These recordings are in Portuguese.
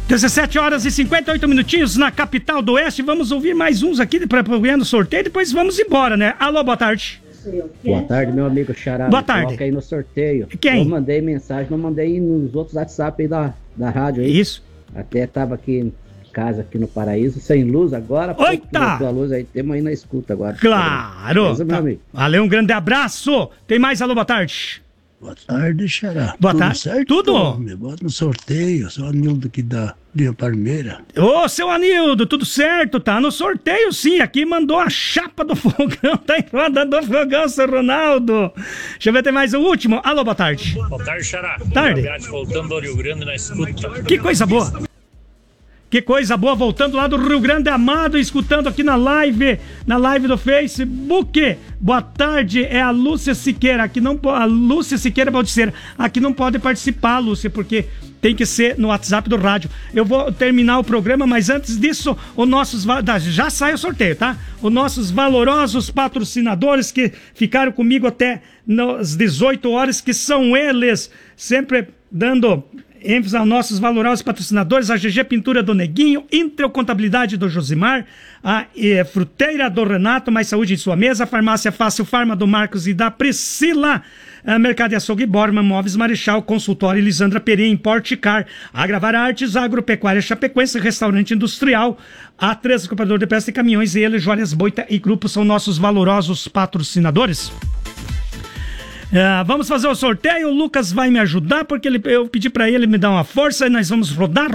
17 horas e 58 minutinhos na capital do Oeste. Vamos ouvir mais uns aqui para ganhar no sorteio, depois vamos embora, né? Alô, boa tarde. Boa tarde, meu amigo Xará. Boa tarde. Coloca aí no sorteio. Quem? Eu mandei mensagem, não mandei nos outros WhatsApp aí da rádio aí. Isso. Até tava aqui em casa, aqui no Paraíso, sem luz agora. Oita! A luz aí, temos aí na escuta agora. Claro. Beleza, meu amigo? Valeu, um grande abraço. Tem mais? Alô, boa tarde. Boa tarde, Xará. Boa Tudo tarde. certo? Tudo? Me bota no sorteio, sou Anildo aqui da Linha Parmeira. Ô, seu Anildo, tudo certo? Tá no sorteio, sim. Aqui mandou a chapa do fogão. Tá em roda do fogão, seu Ronaldo. Deixa eu ver, tem mais o último. Alô, boa tarde. Boa tarde, Xará. Tarde. Voltando do Rio Grande na escuta. Que coisa boa. Que coisa boa, voltando lá do Rio Grande Amado, escutando aqui na live do Facebook. Boa tarde, é a Lúcia Siqueira. Aqui não, a Lúcia Siqueira pode ser. Aqui não pode participar, Lúcia, porque tem que ser no WhatsApp do rádio. Eu vou terminar o programa, mas antes disso, os nossos... Já sai o sorteio, tá? Os nossos valorosos patrocinadores que ficaram comigo até às 18 horas, que são eles, sempre dando... ênfase aos nossos valorosos patrocinadores, a GG Pintura do Neguinho, Intel Contabilidade do Josimar, a Fruteira do Renato, Mais Saúde em Sua Mesa, a Farmácia Fácil Farma do Marcos e da Priscila, a Mercado de Açougue Borman, Móveis Marechal, Consultório Elisandra Pereira, Importicar, Agravar Artes, Agropecuária Chapecoense, Restaurante Industrial, A3 Comprador de Peças e Caminhões, e ele, Joalhas Boita e Grupo são nossos valorosos patrocinadores. Vamos fazer o sorteio. O Lucas vai me ajudar porque eu pedi pra ele me dar uma força e nós vamos rodar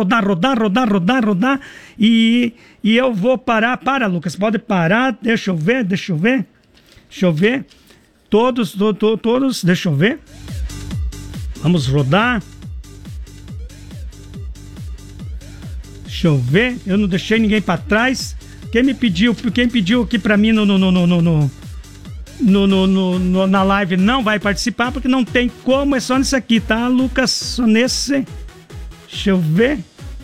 e eu vou parar. Para, Lucas, pode parar. Deixa eu ver. Todos, deixa eu ver. Vamos rodar. Deixa eu ver. Eu não deixei ninguém pra trás. Quem pediu aqui pra mim na live não vai participar porque não tem como, é só nesse aqui, tá, Lucas? Só nesse. Deixa eu ver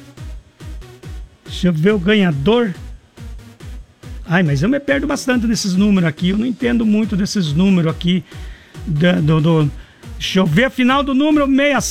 o ganhador. Ai, mas eu me perdo bastante desses números aqui, eu não entendo muito desses números aqui deixa eu ver a final do número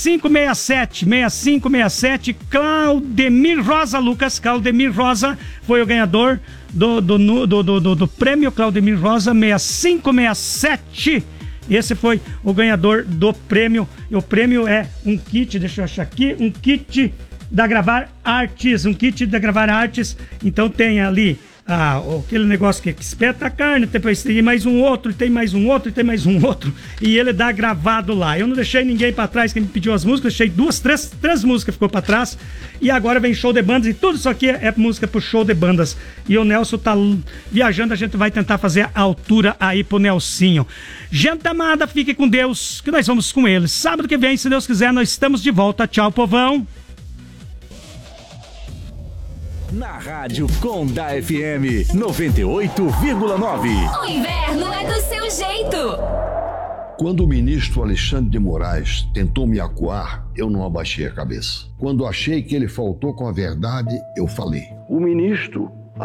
6567 Claudemir Rosa. Lucas, Claudemir Rosa foi o ganhador do prêmio Claudemir Rosa 6567. Esse foi o ganhador do prêmio. E o prêmio é um kit, deixa eu achar aqui, um kit da Gravar Artes, Então tem ali aquele negócio que espeta a carne, depois tem mais um outro, e ele dá gravado lá. Eu não deixei ninguém pra trás que me pediu as músicas, deixei três músicas ficou pra trás, e agora vem show de bandas, e tudo isso aqui é música pro show de bandas, e o Nelson tá viajando, a gente vai tentar fazer a altura aí pro Nelsinho. Gente amada, fique com Deus, que nós vamos com ele. Sábado que vem, se Deus quiser, nós estamos de volta. Tchau, povão. Na Rádio Conda FM 98,9. O inverno é do seu jeito. Quando o ministro Alexandre de Moraes tentou me acuar, eu não abaixei a cabeça. Quando achei que ele faltou com a verdade, eu falei. O ministro